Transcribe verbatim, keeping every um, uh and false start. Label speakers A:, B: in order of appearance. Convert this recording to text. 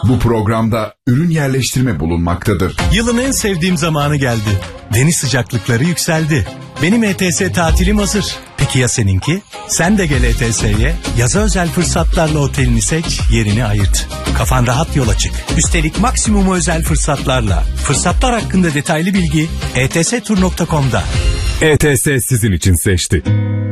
A: Bu programda ürün yerleştirme bulunmaktadır.
B: Yılın en sevdiğim zamanı geldi. Deniz sıcaklıkları yükseldi. Benim E T S tatilim hazır. Peki ya seninki? Sen de gel E T S'ye. Yaza özel fırsatlarla otelini seç, yerini ayırt. Kafan rahat yola çık. Üstelik maksimum özel fırsatlarla. Fırsatlar hakkında detaylı bilgi e t s tur nokta com'da.
C: E T S sizin için seçti.